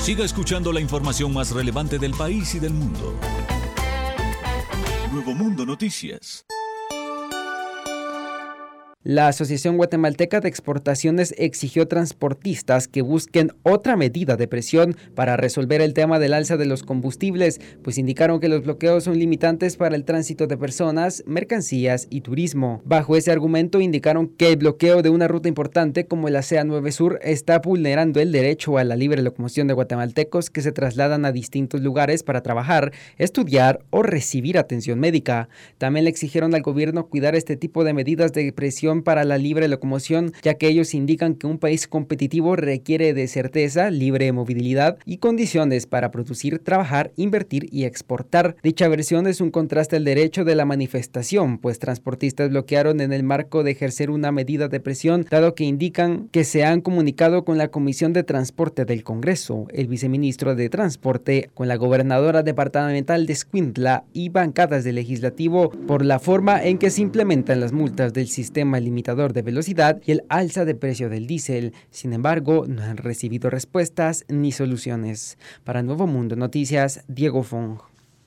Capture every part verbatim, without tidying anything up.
Siga escuchando la información más relevante del país y del mundo. Nuevo Mundo Noticias. La Asociación Guatemalteca de Exportaciones exigió a transportistas que busquen otra medida de presión para resolver el tema del alza de los combustibles, pues indicaron que los bloqueos son limitantes para el tránsito de personas, mercancías y turismo. Bajo ese argumento indicaron que el bloqueo de una ruta importante como la C A nueve Sur está vulnerando el derecho a la libre locomoción de guatemaltecos que se trasladan a distintos lugares para trabajar, estudiar o recibir atención médica. También le exigieron al gobierno cuidar este tipo de medidas de presión para la libre locomoción, ya que ellos indican que un país competitivo requiere de certeza, libre movilidad y condiciones para producir, trabajar, invertir y exportar. Dicha versión es un contraste al derecho de la manifestación, pues transportistas bloquearon en el marco de ejercer una medida de presión, dado que indican que se han comunicado con la Comisión de Transporte del Congreso, el viceministro de Transporte, con la gobernadora departamental de Escuintla y bancadas del legislativo por la forma en que se implementan las multas del sistema limitador de velocidad y el alza de precio del diésel. Sin embargo, no han recibido respuestas ni soluciones. Para Nuevo Mundo Noticias, Diego Fong.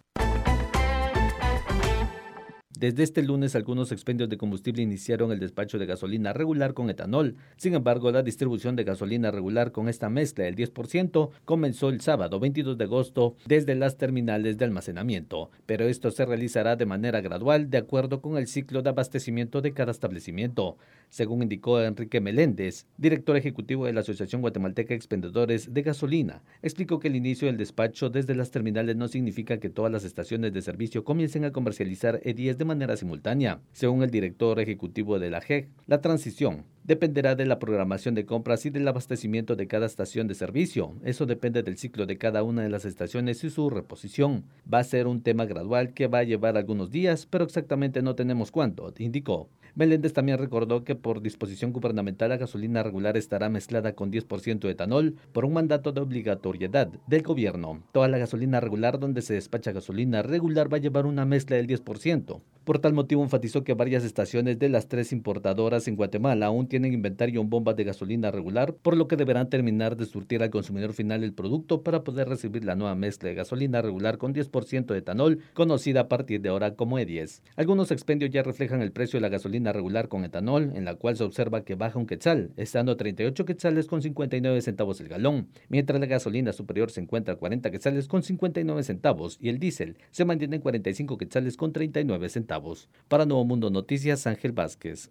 Desde este lunes, algunos expendios de combustible iniciaron el despacho de gasolina regular con etanol. Sin embargo, la distribución de gasolina regular con esta mezcla del diez por ciento comenzó el sábado veintidós de agosto desde las terminales de almacenamiento, pero esto se realizará de manera gradual de acuerdo con el ciclo de abastecimiento de cada establecimiento, según indicó Enrique Meléndez, director ejecutivo de la Asociación Guatemalteca de Expendedores de Gasolina. Explicó que el inicio del despacho desde las terminales no significa que todas las estaciones de servicio comiencen a comercializar E diez de manera simultánea. Según el director ejecutivo de la G E C, la transición dependerá de la programación de compras y del abastecimiento de cada estación de servicio. Eso depende del ciclo de cada una de las estaciones y su reposición. Va a ser un tema gradual que va a llevar algunos días, pero exactamente no tenemos cuánto, indicó. Meléndez también recordó que por disposición gubernamental la gasolina regular estará mezclada con diez por ciento de etanol por un mandato de obligatoriedad del gobierno. Toda la gasolina regular donde se despacha gasolina regular va a llevar una mezcla del diez por ciento. Por tal motivo enfatizó que varias estaciones de las tres importadoras en Guatemala aún tienen inventario en bombas de gasolina regular, por lo que deberán terminar de surtir al consumidor final el producto para poder recibir la nueva mezcla de gasolina regular con diez por ciento de etanol, conocida a partir de ahora como E diez. Algunos expendios ya reflejan el precio de la gasolina regular con etanol, en la cual se observa que baja un quetzal, estando a treinta y ocho quetzales con cincuenta y nueve centavos el galón, mientras la gasolina superior se encuentra a cuarenta quetzales con cincuenta y nueve centavos y el diésel se mantiene en cuarenta y cinco quetzales con treinta y nueve centavos. Para Nuevo Mundo Noticias, Ángel Vázquez.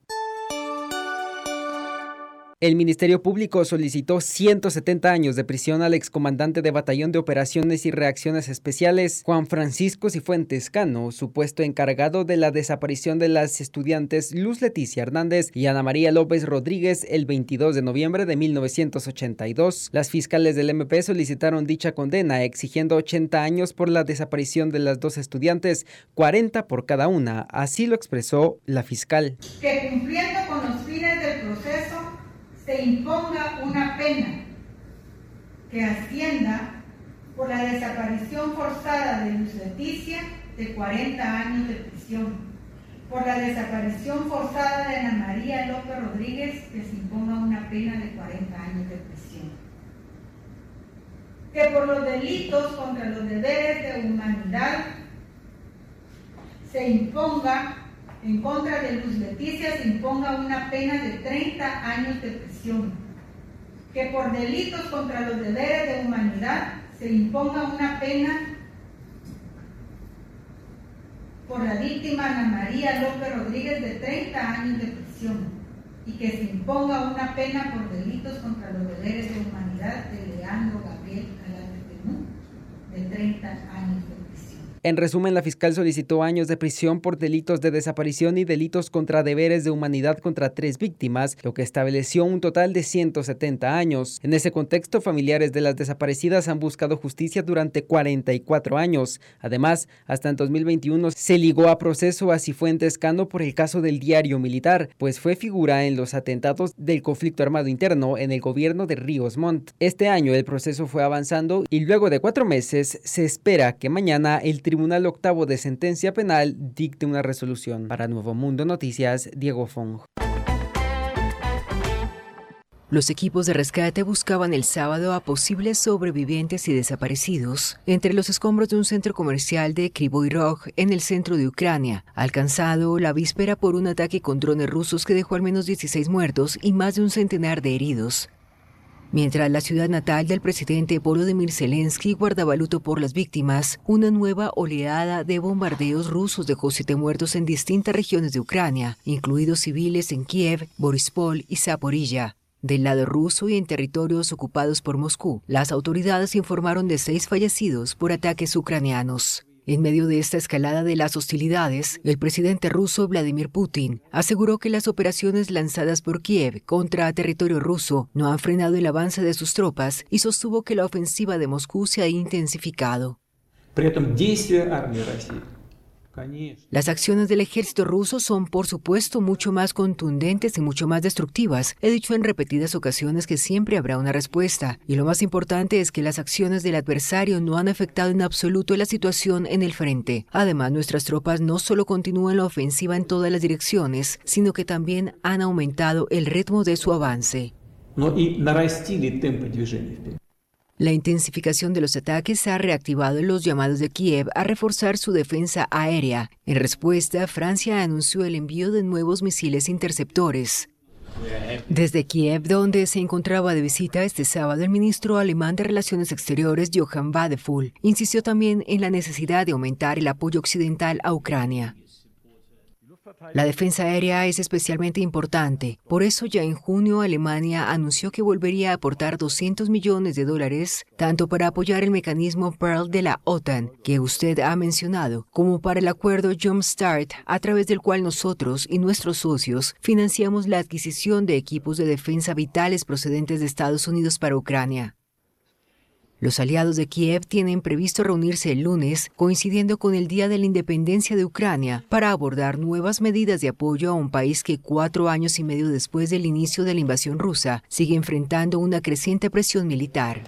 El Ministerio Público solicitó ciento setenta años de prisión al excomandante de Batallón de Operaciones y Reacciones Especiales, Juan Francisco Cifuentes Cano, supuesto encargado de la desaparición de las estudiantes Luz Leticia Hernández y Ana María López Rodríguez el veintidós de noviembre de mil novecientos ochenta y dos. Las fiscales del M P solicitaron dicha condena, exigiendo ochenta años por la desaparición de las dos estudiantes, cuarenta por cada una. Así lo expresó la fiscal. Que cumpliendo con los fines del proceso, se imponga una pena que ascienda por la desaparición forzada de Luz Leticia de cuarenta años de prisión, por la desaparición forzada de Ana María López Rodríguez que se imponga una pena de cuarenta años de prisión, que por los delitos contra los deberes de humanidad se imponga en contra de Luz Leticia se imponga una pena de treinta años de prisión, que por delitos contra los deberes de humanidad se imponga una pena por la víctima Ana María López Rodríguez de treinta años de prisión y que se imponga una pena por delitos contra los deberes de humanidad de Leandro Gabriel Galán de treinta años de prisión. En resumen, la fiscal solicitó años de prisión por delitos de desaparición y delitos contra deberes de humanidad contra tres víctimas, lo que estableció un total de ciento setenta años. En ese contexto, familiares de las desaparecidas han buscado justicia durante cuarenta y cuatro años. Además, hasta en dos mil veintiuno se ligó a proceso a Cifuentes Cano por el caso del diario militar, pues fue figura en los atentados del conflicto armado interno en el gobierno de Ríos Montt. Este año el proceso fue avanzando y luego de cuatro meses se espera que mañana el Tribunal Tribunal Octavo de Sentencia Penal dicte una resolución. Para Nuevo Mundo Noticias, Diego Fong. Los equipos de rescate buscaban el sábado a posibles sobrevivientes y desaparecidos entre los escombros de un centro comercial de Kryvyi Rog en el centro de Ucrania, alcanzado la víspera por un ataque con drones rusos que dejó al menos dieciséis muertos y más de un centenar de heridos. Mientras la ciudad natal del presidente Volodymyr Zelensky guardaba luto por las víctimas, una nueva oleada de bombardeos rusos dejó siete muertos en distintas regiones de Ucrania, incluidos civiles en Kiev, Borispol y Zaporilla. Del lado ruso y en territorios ocupados por Moscú, las autoridades informaron de seis fallecidos por ataques ucranianos. En medio de esta escalada de las hostilidades, el presidente ruso Vladimir Putin aseguró que las operaciones lanzadas por Kiev contra territorio ruso no han frenado el avance de sus tropas y sostuvo que la ofensiva de Moscú se ha intensificado. Las acciones del ejército ruso son, por supuesto, mucho más contundentes y mucho más destructivas. He dicho en repetidas ocasiones que siempre habrá una respuesta. Y lo más importante es que las acciones del adversario no han afectado en absoluto la situación en el frente. Además, nuestras tropas no solo continúan la ofensiva en todas las direcciones, sino que también han aumentado el ritmo de su avance. La intensificación de los ataques ha reactivado los llamados de Kiev a reforzar su defensa aérea. En respuesta, Francia anunció el envío de nuevos misiles interceptores. Desde Kiev, donde se encontraba de visita este sábado, el ministro alemán de Relaciones Exteriores, Johann Wadephul, insistió también en la necesidad de aumentar el apoyo occidental a Ucrania. La defensa aérea es especialmente importante. Por eso ya en junio Alemania anunció que volvería a aportar doscientos millones de dólares, tanto para apoyar el mecanismo Pearl de la OTAN, que usted ha mencionado, como para el acuerdo Jump Start, a través del cual nosotros y nuestros socios financiamos la adquisición de equipos de defensa vitales procedentes de Estados Unidos para Ucrania. Los aliados de Kiev tienen previsto reunirse el lunes, coincidiendo con el Día de la Independencia de Ucrania, para abordar nuevas medidas de apoyo a un país que cuatro años y medio después del inicio de la invasión rusa sigue enfrentando una creciente presión militar.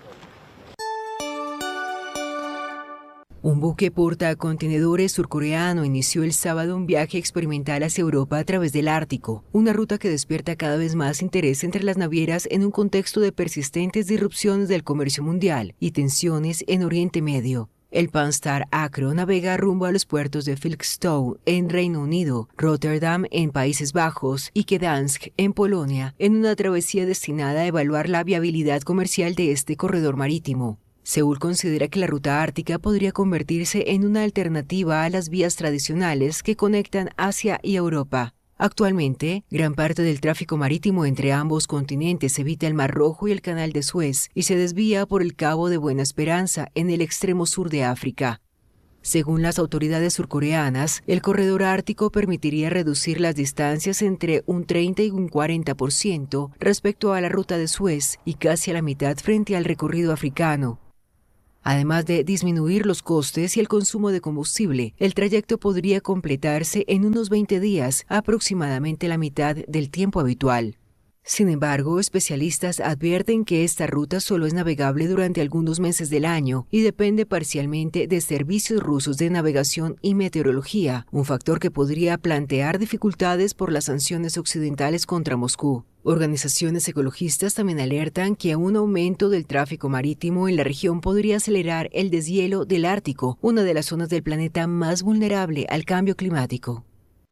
Un buque portacontenedores surcoreano inició el sábado un viaje experimental hacia Europa a través del Ártico, una ruta que despierta cada vez más interés entre las navieras en un contexto de persistentes disrupciones del comercio mundial y tensiones en Oriente Medio. El Panstar Acro navega rumbo a los puertos de Felixstowe en Reino Unido, Rotterdam en Países Bajos y Gdansk en Polonia, en una travesía destinada a evaluar la viabilidad comercial de este corredor marítimo. Seúl considera que la ruta ártica podría convertirse en una alternativa a las vías tradicionales que conectan Asia y Europa. Actualmente, gran parte del tráfico marítimo entre ambos continentes evita el Mar Rojo y el Canal de Suez y se desvía por el Cabo de Buena Esperanza en el extremo sur de África. Según las autoridades surcoreanas, el corredor ártico permitiría reducir las distancias entre un treinta y un cuarenta por ciento respecto a la ruta de Suez y casi a la mitad frente al recorrido africano. Además de disminuir los costes y el consumo de combustible, el trayecto podría completarse en unos veinte días, aproximadamente la mitad del tiempo habitual. Sin embargo, especialistas advierten que esta ruta solo es navegable durante algunos meses del año y depende parcialmente de servicios rusos de navegación y meteorología, un factor que podría plantear dificultades por las sanciones occidentales contra Moscú. Organizaciones ecologistas también alertan que un aumento del tráfico marítimo en la región podría acelerar el deshielo del Ártico, una de las zonas del planeta más vulnerable al cambio climático.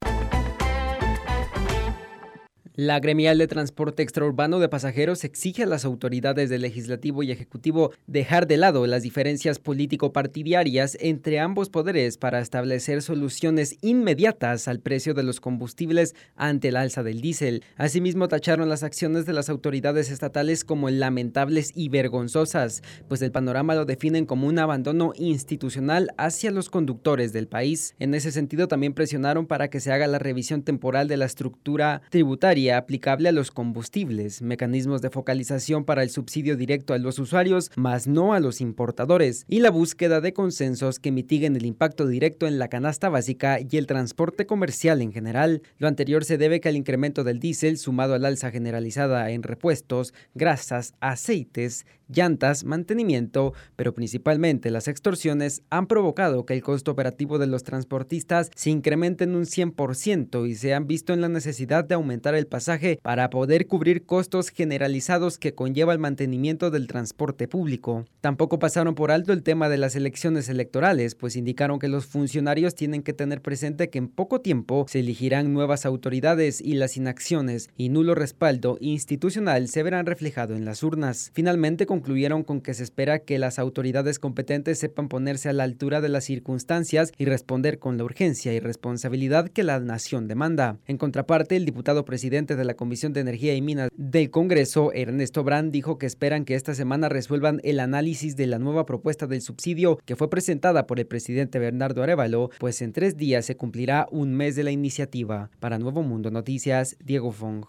La gremial de transporte extraurbano de pasajeros exige a las autoridades del Legislativo y Ejecutivo dejar de lado las diferencias político-partidarias entre ambos poderes para establecer soluciones inmediatas al precio de los combustibles ante el alza del diésel. Asimismo, tacharon las acciones de las autoridades estatales como lamentables y vergonzosas, pues el panorama lo definen como un abandono institucional hacia los conductores del país. En ese sentido, también presionaron para que se haga la revisión temporal de la estructura tributaria aplicable a los combustibles, mecanismos de focalización para el subsidio directo a los usuarios, más no a los importadores, y la búsqueda de consensos que mitiguen el impacto directo en la canasta básica y el transporte comercial en general. Lo anterior se debe que al incremento del diésel, sumado al alza generalizada en repuestos, grasas, aceites, llantas, mantenimiento, pero principalmente las extorsiones han provocado que el costo operativo de los transportistas se incremente en un cien por ciento y se han visto en la necesidad de aumentar el pasaje para poder cubrir costos generalizados que conlleva el mantenimiento del transporte público. Tampoco pasaron por alto el tema de las elecciones electorales, pues indicaron que los funcionarios tienen que tener presente que en poco tiempo se elegirán nuevas autoridades y las inacciones y nulo respaldo institucional se verán reflejado en las urnas. Finalmente concluyeron con que se espera que las autoridades competentes sepan ponerse a la altura de las circunstancias y responder con la urgencia y responsabilidad que la nación demanda. En contraparte, el diputado presidente de la Comisión de Energía y Minas del Congreso, Ernesto Brand, dijo que esperan que esta semana resuelvan el análisis de la nueva propuesta del subsidio que fue presentada por el presidente Bernardo Arévalo, pues en tres días se cumplirá un mes de la iniciativa. Para Nuevo Mundo Noticias, Diego Fong.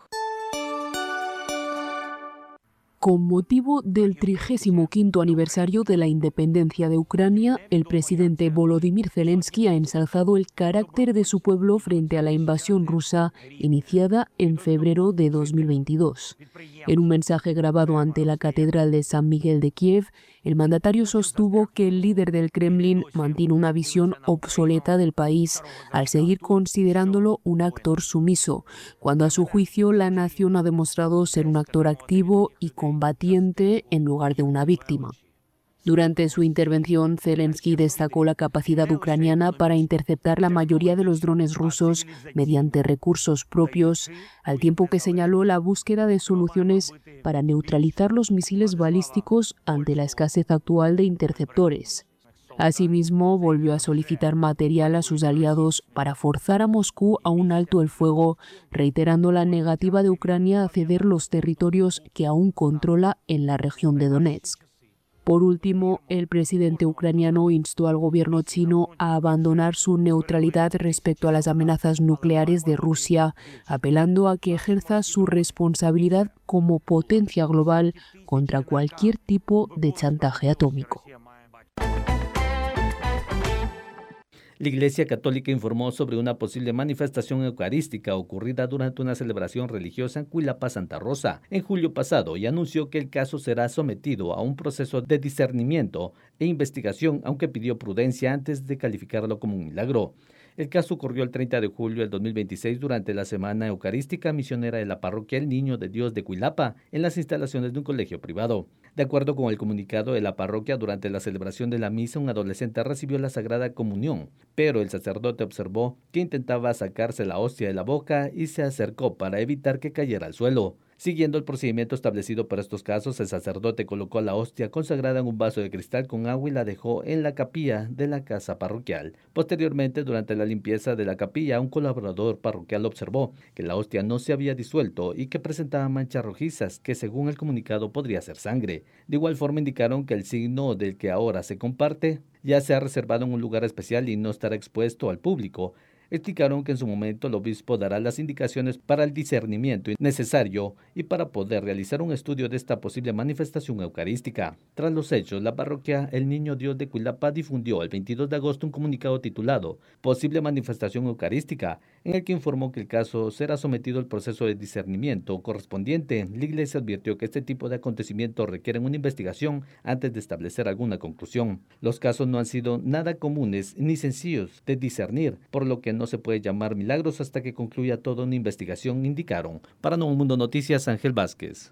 Con motivo del trigésimo quinto aniversario de la independencia de Ucrania, el presidente Volodymyr Zelensky ha ensalzado el carácter de su pueblo frente a la invasión rusa iniciada en febrero de dos mil veintidós. En un mensaje grabado ante la Catedral de San Miguel de Kiev, el mandatario sostuvo que el líder del Kremlin mantiene una visión obsoleta del país al seguir considerándolo un actor sumiso, cuando a su juicio la nación ha demostrado ser un actor activo y combatiente en lugar de una víctima. Durante su intervención, Zelensky destacó la capacidad ucraniana para interceptar la mayoría de los drones rusos mediante recursos propios, al tiempo que señaló la búsqueda de soluciones para neutralizar los misiles balísticos ante la escasez actual de interceptores. Asimismo, volvió a solicitar material a sus aliados para forzar a Moscú a un alto el fuego, reiterando la negativa de Ucrania a ceder los territorios que aún controla en la región de Donetsk. Por último, el presidente ucraniano instó al gobierno chino a abandonar su neutralidad respecto a las amenazas nucleares de Rusia, apelando a que ejerza su responsabilidad como potencia global contra cualquier tipo de chantaje atómico. La Iglesia Católica informó sobre una posible manifestación eucarística ocurrida durante una celebración religiosa en Cuilapa, Santa Rosa, en julio pasado, y anunció que el caso será sometido a un proceso de discernimiento e investigación, aunque pidió prudencia antes de calificarlo como un milagro. El caso ocurrió el treinta de julio del dos mil veintiséis durante la Semana Eucarística Misionera de la Parroquia El Niño de Dios de Cuilapa, en las instalaciones de un colegio privado. De acuerdo con el comunicado de la parroquia, durante la celebración de la misa, un adolescente recibió la Sagrada Comunión, pero el sacerdote observó que intentaba sacarse la hostia de la boca y se acercó para evitar que cayera al suelo. Siguiendo el procedimiento establecido para estos casos, el sacerdote colocó la hostia consagrada en un vaso de cristal con agua y la dejó en la capilla de la casa parroquial. Posteriormente, durante la limpieza de la capilla, un colaborador parroquial observó que la hostia no se había disuelto y que presentaba manchas rojizas que, según el comunicado, podría ser sangre. De igual forma, indicaron que el signo del que ahora se comparte ya se ha reservado en un lugar especial y no estará expuesto al público. Explicaron que en su momento el obispo dará las indicaciones para el discernimiento necesario y para poder realizar un estudio de esta posible manifestación eucarística. Tras los hechos, la parroquia El Niño Dios de Cuilapa difundió el veintidós de agosto un comunicado titulado Posible manifestación eucarística, en el que informó que el caso será sometido al proceso de discernimiento correspondiente. La Iglesia advirtió que este tipo de acontecimientos requieren una investigación antes de establecer alguna conclusión. Los casos no han sido nada comunes ni sencillos de discernir, por lo que no se puede llamar milagros hasta que concluya toda una investigación, indicaron. Para Nuevo Mundo Noticias, Ángel Vázquez.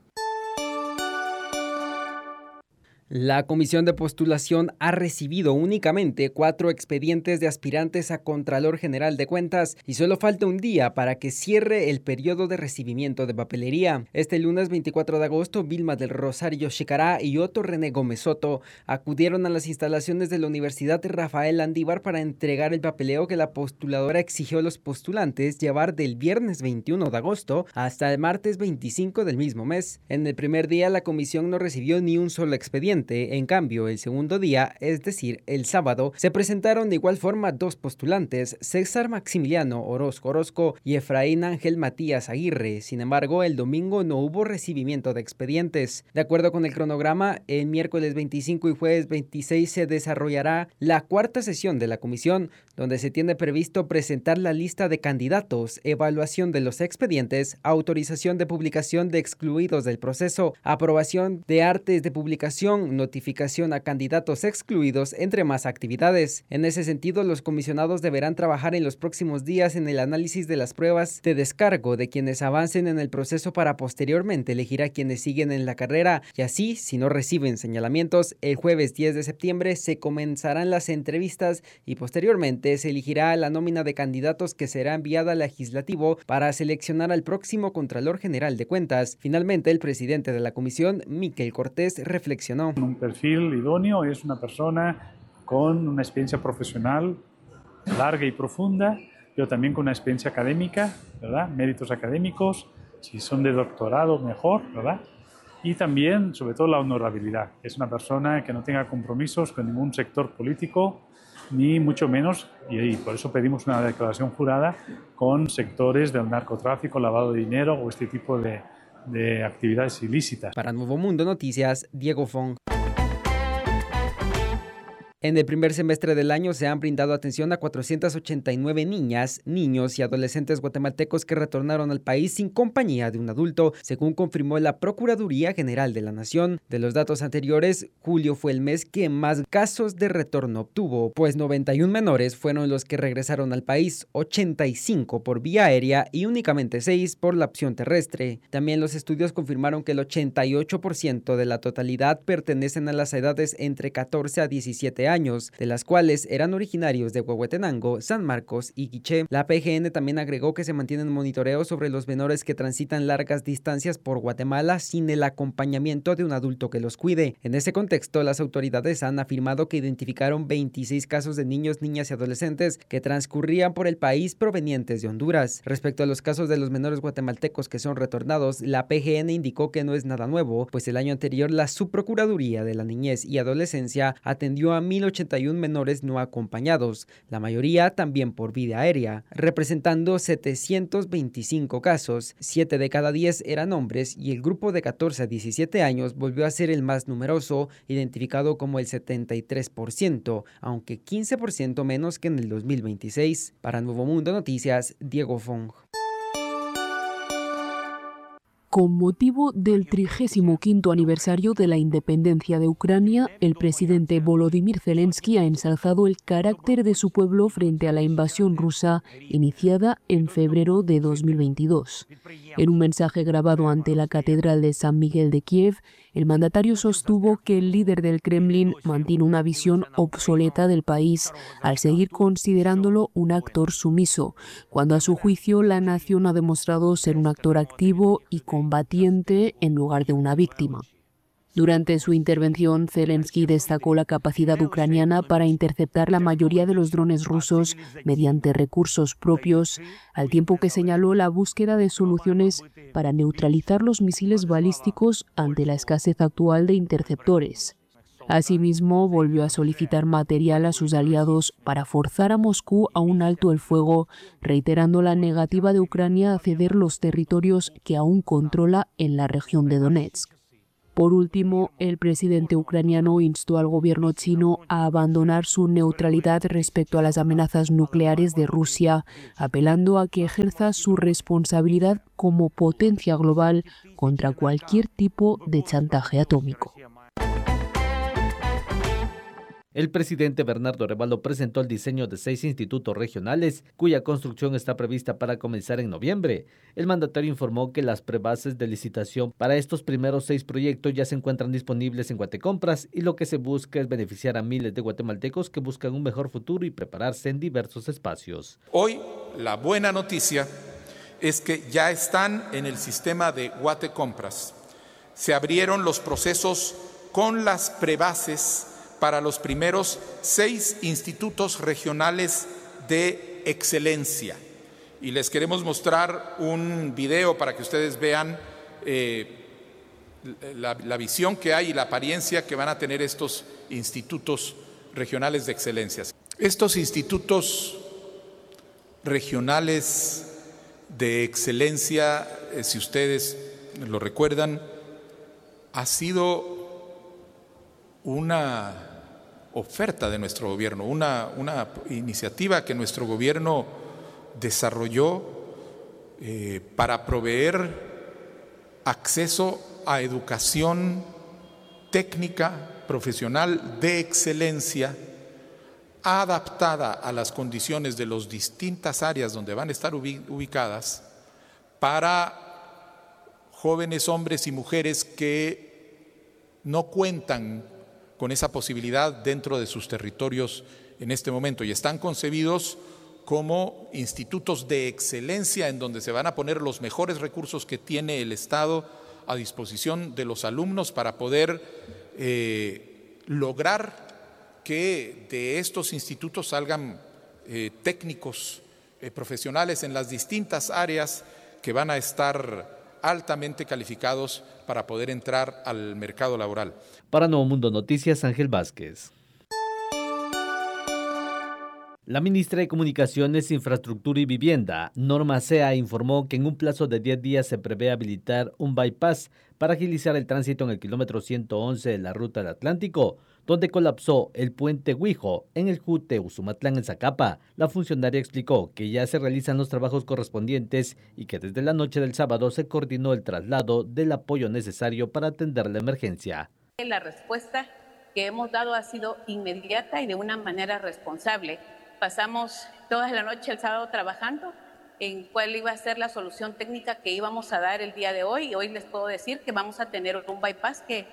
La Comisión de Postulación ha recibido únicamente cuatro expedientes de aspirantes a Contralor General de Cuentas y solo falta un día para que cierre el periodo de recibimiento de papelería. Este lunes veinticuatro de agosto, Vilma del Rosario Chicará y Otto René Gómez Soto acudieron a las instalaciones de la Universidad Rafael Landívar para entregar el papeleo que la postuladora exigió a los postulantes llevar del viernes veintiuno de agosto hasta el martes veinticinco del mismo mes. En el primer día, la comisión no recibió ni un solo expediente, obstante, en cambio, el segundo día, es decir, el sábado, se presentaron de igual forma dos postulantes, César Maximiliano Orozco Orozco y Efraín Ángel Matías Aguirre. Sin embargo, el domingo no hubo recibimiento de expedientes. De acuerdo con el cronograma, el miércoles veinticinco y jueves veintiséis se desarrollará la cuarta sesión de la comisión, donde se tiene previsto presentar la lista de candidatos, evaluación de los expedientes, autorización de publicación de excluidos del proceso, aprobación de artes de publicación, notificación a candidatos excluidos, entre más actividades. En ese sentido, los comisionados deberán trabajar en los próximos días en el análisis de las pruebas de descargo de quienes avancen en el proceso para posteriormente elegir a quienes siguen en la carrera, y así, si no reciben señalamientos, el jueves diez de septiembre se comenzarán las entrevistas y posteriormente se elegirá la nómina de candidatos que será enviada al legislativo para seleccionar al próximo Contralor General de Cuentas. Finalmente, el presidente de la comisión, Miquel Cortés, reflexionó. Un perfil idóneo es una persona con una experiencia profesional larga y profunda, pero también con una experiencia académica, ¿verdad? Méritos académicos, si son de doctorado, mejor, ¿verdad? Y también, sobre todo, la honorabilidad. Es una persona que no tenga compromisos con ningún sector político, ni mucho menos, y por eso pedimos una declaración jurada, con sectores del narcotráfico, lavado de dinero o este tipo de, de actividades ilícitas. Para Nuevo Mundo Noticias, Diego Fong. En el primer semestre del año se han brindado atención a cuatrocientas ochenta y nueve niñas, niños y adolescentes guatemaltecos que retornaron al país sin compañía de un adulto, según confirmó la Procuraduría General de la Nación. De los datos anteriores, julio fue el mes que más casos de retorno obtuvo, pues noventa y un menores fueron los que regresaron al país, ochenta y cinco por vía aérea y únicamente seis por la opción terrestre. También los estudios confirmaron que el ochenta y ocho por ciento de la totalidad pertenecen a las edades entre catorce a diecisiete años. años, de las cuales eran originarios de Huehuetenango, San Marcos y Quiché. La P G N también agregó que se mantienen monitoreos sobre los menores que transitan largas distancias por Guatemala sin el acompañamiento de un adulto que los cuide. En ese contexto, las autoridades han afirmado que identificaron veintiséis casos de niños, niñas y adolescentes que transcurrían por el país provenientes de Honduras. Respecto a los casos de los menores guatemaltecos que son retornados, la P G N indicó que no es nada nuevo, pues el año anterior la Subprocuraduría de la Niñez y Adolescencia atendió a mil ochenta y uno menores no acompañados, la mayoría también por vía aérea, representando setecientos veinticinco casos. siete de cada diez eran hombres y el grupo de catorce a diecisiete años volvió a ser el más numeroso, identificado como el setenta y tres por ciento, aunque quince por ciento menos que en el dos mil veintiséis. Para Nuevo Mundo Noticias, Diego Fong. Con motivo del trigésimo quinto aniversario de la independencia de Ucrania, el presidente Volodymyr Zelensky ha ensalzado el carácter de su pueblo frente a la invasión rusa iniciada en febrero de dos mil veintidós. En un mensaje grabado ante la Catedral de San Miguel de Kiev, el mandatario sostuvo que el líder del Kremlin mantiene una visión obsoleta del país al seguir considerándolo un actor sumiso, cuando a su juicio la nación ha demostrado ser un actor activo y combatiente en lugar de una víctima. Durante su intervención, Zelensky destacó la capacidad ucraniana para interceptar la mayoría de los drones rusos mediante recursos propios, al tiempo que señaló la búsqueda de soluciones para neutralizar los misiles balísticos ante la escasez actual de interceptores. Asimismo, volvió a solicitar material a sus aliados para forzar a Moscú a un alto el fuego, reiterando la negativa de Ucrania a ceder los territorios que aún controla en la región de Donetsk. Por último, el presidente ucraniano instó al gobierno chino a abandonar su neutralidad respecto a las amenazas nucleares de Rusia, apelando a que ejerza su responsabilidad como potencia global contra cualquier tipo de chantaje atómico. El presidente Bernardo Arévalo presentó el diseño de seis institutos regionales, cuya construcción está prevista para comenzar en noviembre. El mandatario informó que las prebases de licitación para estos primeros seis proyectos ya se encuentran disponibles en Guatecompras y lo que se busca es beneficiar a miles de guatemaltecos que buscan un mejor futuro y prepararse en diversos espacios. Hoy, la buena noticia es que ya están en el sistema de Guatecompras. Se abrieron los procesos con las prebases para los primeros seis institutos regionales de excelencia. Y les queremos mostrar un video para que ustedes vean eh, la, la visión que hay y la apariencia que van a tener estos institutos regionales de excelencia. Estos institutos regionales de excelencia, eh, si ustedes lo recuerdan, ha sido una oferta de nuestro gobierno, una, una iniciativa que nuestro gobierno desarrolló eh, para proveer acceso a educación técnica, profesional de excelencia, adaptada a las condiciones de las distintas áreas donde van a estar ubicadas, para jóvenes hombres y mujeres que no cuentan con esa posibilidad dentro de sus territorios en este momento y están concebidos como institutos de excelencia en donde se van a poner los mejores recursos que tiene el Estado a disposición de los alumnos para poder eh, lograr que de estos institutos salgan eh, técnicos eh, profesionales en las distintas áreas que van a estar altamente calificados para poder entrar al mercado laboral. Para Nuevo Mundo Noticias, Ángel Vázquez. La ministra de Comunicaciones, Infraestructura y Vivienda, Norma Sea, informó que en un plazo de diez días se prevé habilitar un bypass para agilizar el tránsito en el kilómetro ciento once de la ruta del Atlántico, donde colapsó el puente Huijo en el Jute Usumatlán en Zacapa. La funcionaria explicó que ya se realizan los trabajos correspondientes y que desde la noche del sábado se coordinó el traslado del apoyo necesario para atender la emergencia. La respuesta que hemos dado ha sido inmediata y de una manera responsable. Pasamos toda la noche el sábado trabajando en cuál iba a ser la solución técnica que íbamos a dar el día de hoy. Y hoy les puedo decir que vamos a tener un bypass que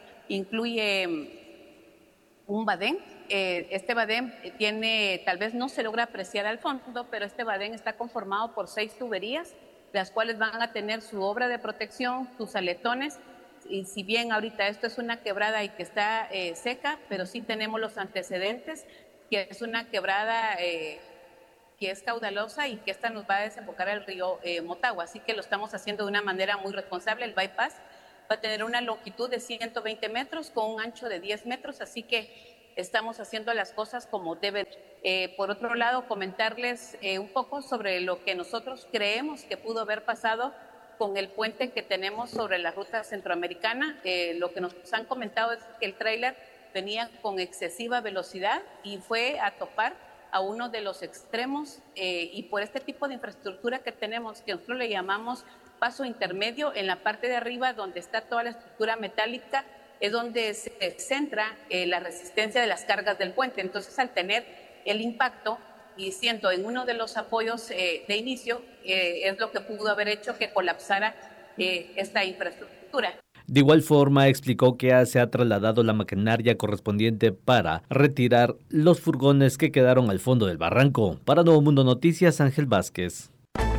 incluye un badén. Eh, este badén tiene, tal vez no se logra apreciar al fondo, pero este badén está conformado por seis tuberías, las cuales van a tener su obra de protección, sus aletones. Y si bien ahorita esto es una quebrada y que está eh, seca, pero sí tenemos los antecedentes, que es una quebrada eh, que es caudalosa y que esta nos va a desembocar al río eh, Motagua. Así que lo estamos haciendo de una manera muy responsable. El bypass va a tener una longitud de ciento veinte metros con un ancho de diez metros, así que estamos haciendo las cosas como deben. Eh, por otro lado, comentarles eh, un poco sobre lo que nosotros creemos que pudo haber pasado con el puente que tenemos sobre la ruta centroamericana. Eh, lo que nos han comentado es que el tráiler venía con excesiva velocidad y fue a topar a uno de los extremos eh, y por este tipo de infraestructura que tenemos, que nosotros le llamamos paso intermedio, en la parte de arriba donde está toda la estructura metálica, es donde se centra eh, la resistencia de las cargas del puente. Entonces, al tener el impacto y siendo en uno de los apoyos eh, de inicio, eh, es lo que pudo haber hecho que colapsara eh, esta infraestructura. De igual forma, explicó que se ha trasladado la maquinaria correspondiente para retirar los furgones que quedaron al fondo del barranco. Para Nuevo Mundo Noticias, Ángel Vázquez.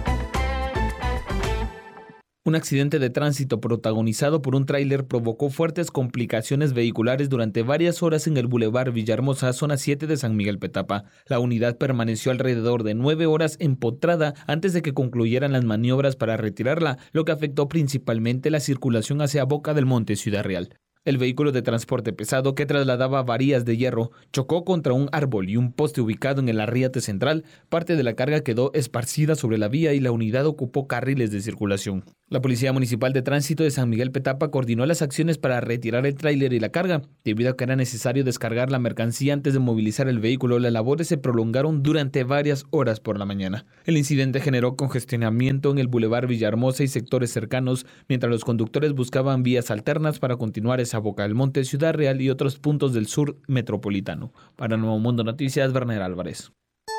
Un accidente de tránsito protagonizado por un tráiler provocó fuertes complicaciones vehiculares durante varias horas en el Boulevard Villahermosa, zona siete de San Miguel Petapa. La unidad permaneció alrededor de nueve horas empotrada antes de que concluyeran las maniobras para retirarla, lo que afectó principalmente la circulación hacia Boca del Monte, Ciudad Real. El vehículo de transporte pesado que trasladaba varillas de hierro chocó contra un árbol y un poste ubicado en el arriate central. Parte de la carga quedó esparcida sobre la vía y la unidad ocupó carriles de circulación. La Policía Municipal de Tránsito de San Miguel Petapa coordinó las acciones para retirar el tráiler y la carga. Debido a que era necesario descargar la mercancía antes de movilizar el vehículo, las labores se prolongaron durante varias horas por la mañana. El incidente generó congestionamiento en el Boulevard Villahermosa y sectores cercanos, mientras los conductores buscaban vías alternas para continuar esa Boca del Monte, Ciudad Real y otros puntos del sur metropolitano. Para Nuevo Mundo Noticias, Werner Álvarez.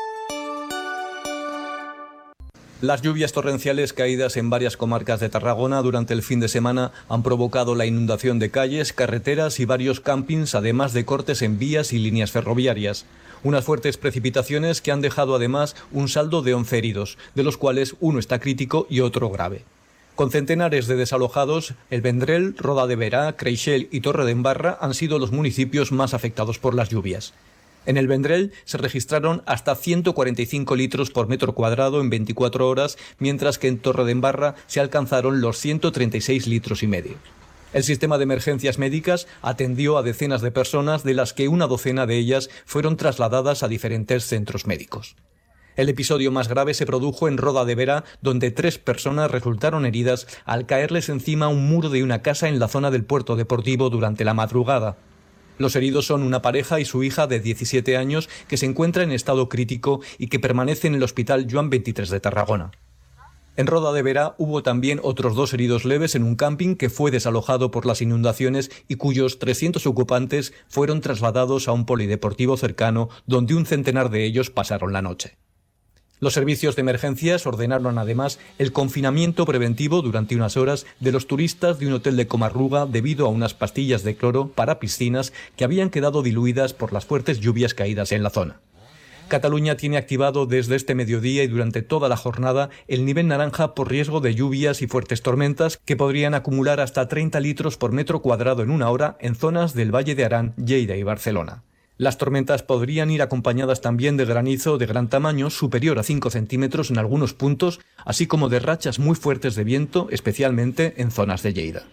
Las lluvias torrenciales caídas en varias comarcas de Tarragona durante el fin de semana han provocado la inundación de calles, carreteras y varios campings, además de cortes en vías y líneas ferroviarias. Unas fuertes precipitaciones que han dejado además un saldo de once heridos, de los cuales uno está crítico y otro grave. Con centenares de desalojados, El Vendrell, Roda de Berá, Creixell y Torredembarra han sido los municipios más afectados por las lluvias. En El Vendrell se registraron hasta ciento cuarenta y cinco litros por metro cuadrado en veinticuatro horas, mientras que en Torredembarra se alcanzaron los ciento treinta y seis litros y medio. El sistema de emergencias médicas atendió a decenas de personas, de las que una docena de ellas fueron trasladadas a diferentes centros médicos. El episodio más grave se produjo en Roda de Vera, donde tres personas resultaron heridas al caerles encima un muro de una casa en la zona del puerto deportivo durante la madrugada. Los heridos son una pareja y su hija de diecisiete años que se encuentra en estado crítico y que permanece en el Hospital Joan veintitrés de Tarragona. En Roda de Vera hubo también otros dos heridos leves en un camping que fue desalojado por las inundaciones y cuyos trescientos ocupantes fueron trasladados a un polideportivo cercano, donde un centenar de ellos pasaron la noche. Los servicios de emergencias ordenaron además el confinamiento preventivo durante unas horas de los turistas de un hotel de Comarruga debido a unas pastillas de cloro para piscinas que habían quedado diluidas por las fuertes lluvias caídas en la zona. Cataluña tiene activado desde este mediodía y durante toda la jornada el nivel naranja por riesgo de lluvias y fuertes tormentas que podrían acumular hasta treinta litros por metro cuadrado en una hora en zonas del Valle de Arán, Lleida y Barcelona. Las tormentas podrían ir acompañadas también de granizo de gran tamaño, superior a cinco centímetros en algunos puntos, así como de rachas muy fuertes de viento, especialmente en zonas de Lleida.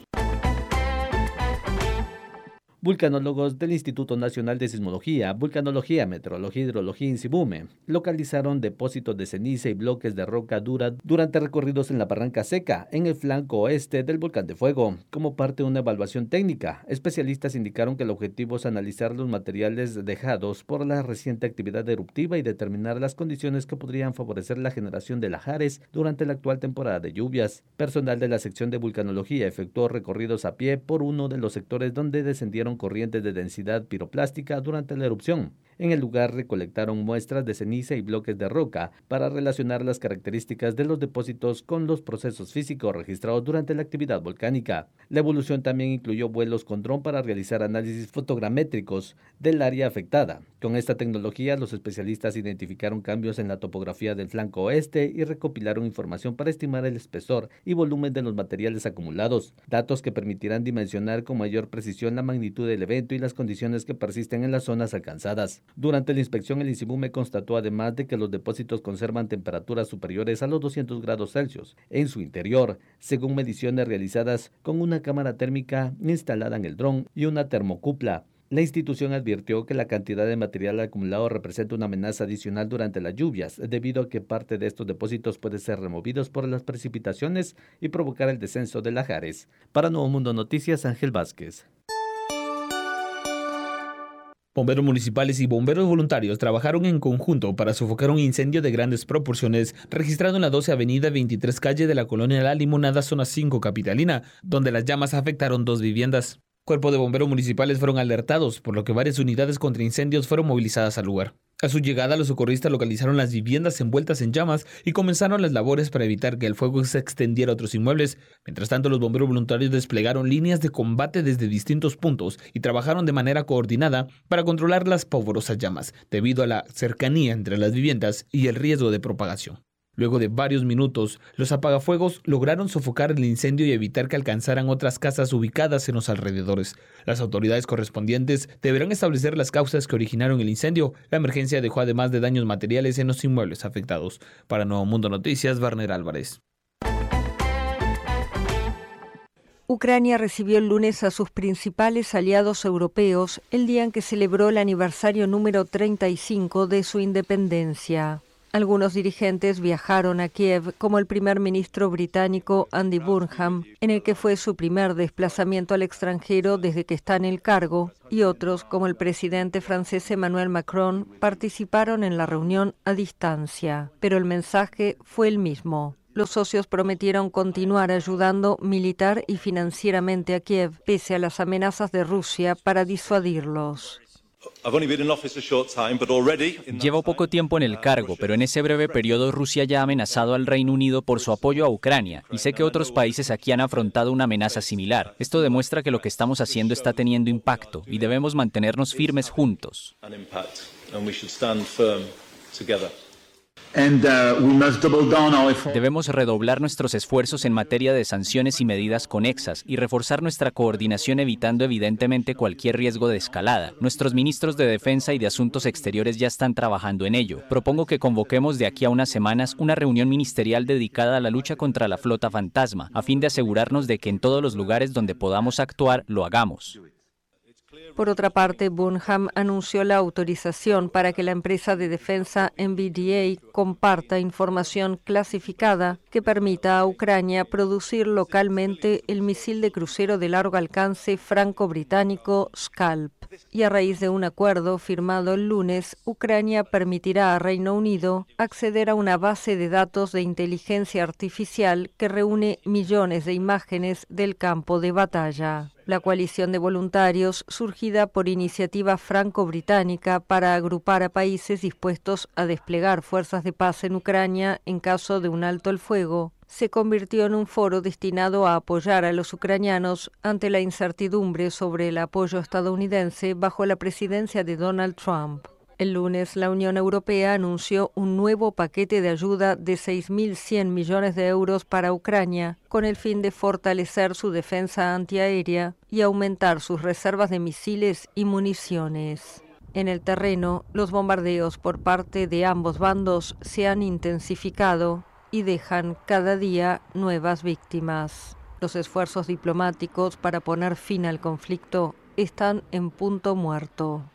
Vulcanólogos del Instituto Nacional de Sismología, Vulcanología, Meteorología y Hidrología INSIBUME localizaron depósitos de ceniza y bloques de roca dura durante recorridos en la Barranca Seca, en el flanco oeste del Volcán de Fuego. Como parte de una evaluación técnica, especialistas indicaron que el objetivo es analizar los materiales dejados por la reciente actividad eruptiva y determinar las condiciones que podrían favorecer la generación de lahares durante la actual temporada de lluvias. Personal de la sección de vulcanología efectuó recorridos a pie por uno de los sectores donde descendieron corrientes de densidad piroplástica durante la erupción. En el lugar recolectaron muestras de ceniza y bloques de roca para relacionar las características de los depósitos con los procesos físicos registrados durante la actividad volcánica. La evolución también incluyó vuelos con dron para realizar análisis fotogramétricos del área afectada. Con esta tecnología, los especialistas identificaron cambios en la topografía del flanco oeste y recopilaron información para estimar el espesor y volumen de los materiales acumulados, datos que permitirán dimensionar con mayor precisión la magnitud del evento y las condiciones que persisten en las zonas alcanzadas. Durante la inspección, el INSIBUME constató además de que los depósitos conservan temperaturas superiores a los doscientos grados Celsius en su interior, según mediciones realizadas con una cámara térmica instalada en el dron y una termocupla. La institución advirtió que la cantidad de material acumulado representa una amenaza adicional durante las lluvias, debido a que parte de estos depósitos puede ser removidos por las precipitaciones y provocar el descenso de lahares. Para Nuevo Mundo Noticias, Ángel Vázquez. Bomberos municipales y bomberos voluntarios trabajaron en conjunto para sofocar un incendio de grandes proporciones registrado en la doce Avenida veintitrés Calle de la colonia La Limonada, zona cinco capitalina, donde las llamas afectaron dos viviendas. Cuerpo de bomberos municipales fueron alertados, por lo que varias unidades contra incendios fueron movilizadas al lugar. A su llegada, los socorristas localizaron las viviendas envueltas en llamas y comenzaron las labores para evitar que el fuego se extendiera a otros inmuebles. Mientras tanto, los bomberos voluntarios desplegaron líneas de combate desde distintos puntos y trabajaron de manera coordinada para controlar las pavorosas llamas, debido a la cercanía entre las viviendas y el riesgo de propagación. Luego de varios minutos, los apagafuegos lograron sofocar el incendio y evitar que alcanzaran otras casas ubicadas en los alrededores. Las autoridades correspondientes deberán establecer las causas que originaron el incendio. La emergencia dejó además de daños materiales en los inmuebles afectados. Para Nuevo Mundo Noticias, Werner Álvarez. Ucrania recibió el lunes a sus principales aliados europeos el día en que celebró el aniversario número treinta y cinco de su independencia. Algunos dirigentes viajaron a Kiev, como el primer ministro británico Andy Burnham, en el que fue su primer desplazamiento al extranjero desde que está en el cargo, y otros, como el presidente francés Emmanuel Macron, participaron en la reunión a distancia. Pero el mensaje fue el mismo. Los socios prometieron continuar ayudando militar y financieramente a Kiev, pese a las amenazas de Rusia para disuadirlos. Llevo poco tiempo en el cargo, pero en ese breve periodo Rusia ya ha amenazado al Reino Unido por su apoyo a Ucrania, y sé que otros países aquí han afrontado una amenaza similar. Esto demuestra que lo que estamos haciendo está teniendo impacto, y debemos mantenernos firmes juntos. Debemos redoblar nuestros esfuerzos en materia de sanciones y medidas conexas y reforzar nuestra coordinación evitando evidentemente cualquier riesgo de escalada. Nuestros ministros de Defensa y de Asuntos Exteriores ya están trabajando en ello. Propongo que convoquemos de aquí a unas semanas una reunión ministerial dedicada a la lucha contra la flota fantasma, a fin de asegurarnos de que en todos los lugares donde podamos actuar, lo hagamos. Por otra parte, Burnham anunció la autorización para que la empresa de defensa N V D A comparta información clasificada que permita a Ucrania producir localmente el misil de crucero de largo alcance franco-británico Scalp. Y a raíz de un acuerdo firmado el lunes, Ucrania permitirá a Reino Unido acceder a una base de datos de inteligencia artificial que reúne millones de imágenes del campo de batalla. La coalición de voluntarios, surgida por iniciativa franco-británica para agrupar a países dispuestos a desplegar fuerzas de paz en Ucrania en caso de un alto el fuego, se convirtió en un foro destinado a apoyar a los ucranianos ante la incertidumbre sobre el apoyo estadounidense bajo la presidencia de Donald Trump. El lunes, la Unión Europea anunció un nuevo paquete de ayuda de seis mil cien millones de euros para Ucrania, con el fin de fortalecer su defensa antiaérea y aumentar sus reservas de misiles y municiones. En el terreno, los bombardeos por parte de ambos bandos se han intensificado y dejan cada día nuevas víctimas. Los esfuerzos diplomáticos para poner fin al conflicto están en punto muerto.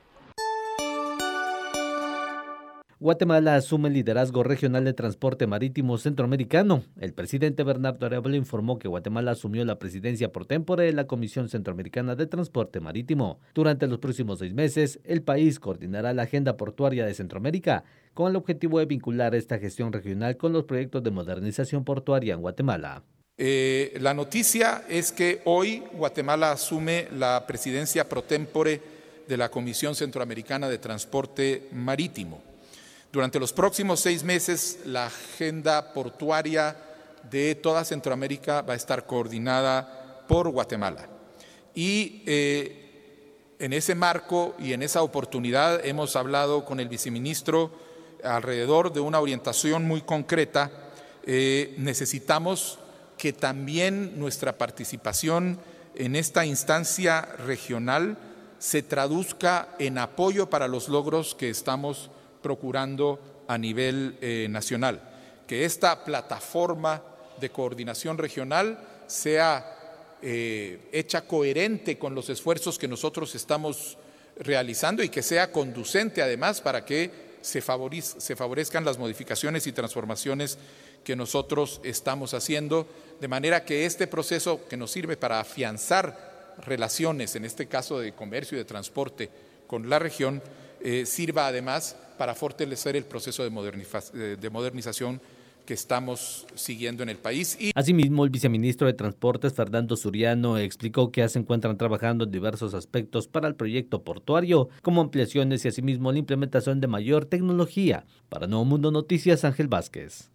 Guatemala asume el liderazgo regional de transporte marítimo centroamericano. El presidente Bernardo Arevalo informó que Guatemala asumió la presidencia por tempore de la Comisión Centroamericana de Transporte Marítimo. Durante los próximos seis meses, el país coordinará la agenda portuaria de Centroamérica con el objetivo de vincular esta gestión regional con los proyectos de modernización portuaria en Guatemala. Eh, la noticia es que hoy Guatemala asume la presidencia pro tempore de la Comisión Centroamericana de Transporte Marítimo. Durante los próximos seis meses, la agenda portuaria de toda Centroamérica va a estar coordinada por Guatemala. Y eh, en ese marco y en esa oportunidad hemos hablado con el viceministro alrededor de una orientación muy concreta. Eh, necesitamos que también nuestra participación en esta instancia regional se traduzca en apoyo para los logros que estamos procurando a nivel eh, nacional, que esta plataforma de coordinación regional sea eh, hecha coherente con los esfuerzos que nosotros estamos realizando y que sea conducente además para que se, favorez, se favorezcan las modificaciones y transformaciones que nosotros estamos haciendo, de manera que este proceso que nos sirve para afianzar relaciones, en este caso de comercio y de transporte con la región, eh, sirva además para fortalecer el proceso de, moderniza- de modernización que estamos siguiendo en el país. Y... Asimismo, el viceministro de Transportes, Fernando Suriano, explicó que ya se encuentran trabajando en diversos aspectos para el proyecto portuario, como ampliaciones y asimismo la implementación de mayor tecnología. Para Nuevo Mundo Noticias, Ángel Vázquez.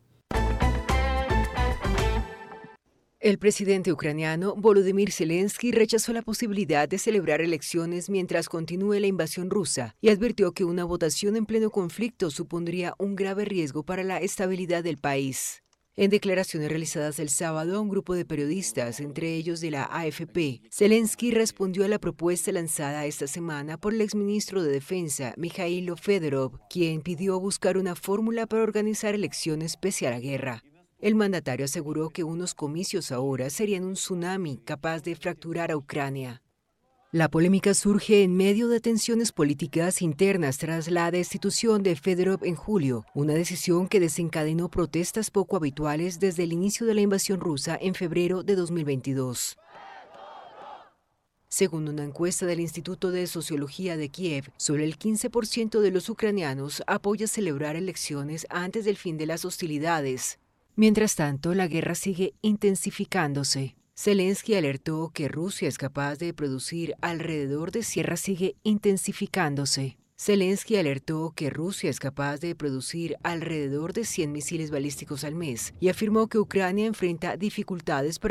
El presidente ucraniano Volodymyr Zelensky rechazó la posibilidad de celebrar elecciones mientras continúe la invasión rusa y advirtió que una votación en pleno conflicto supondría un grave riesgo para la estabilidad del país. En declaraciones realizadas el sábado a un grupo de periodistas, entre ellos de la A F P, Zelensky respondió a la propuesta lanzada esta semana por el exministro de Defensa, Mikhailo Fedorov, quien pidió buscar una fórmula para organizar elecciones pese a la guerra. El mandatario aseguró que unos comicios ahora serían un tsunami capaz de fracturar a Ucrania. La polémica surge en medio de tensiones políticas internas tras la destitución de Fedorov en julio, una decisión que desencadenó protestas poco habituales desde el inicio de la invasión rusa en febrero de dos mil veintidós. Según una encuesta del Instituto de Sociología de Kiev, solo el quince por ciento de los ucranianos apoya celebrar elecciones antes del fin de las hostilidades. Mientras tanto, la guerra sigue intensificándose. Zelensky alertó que Rusia es capaz de producir alrededor de cien sigue intensificándose. Zelensky alertó que Rusia es capaz de producir alrededor de cien misiles balísticos al mes y afirmó que Ucrania enfrenta dificultades para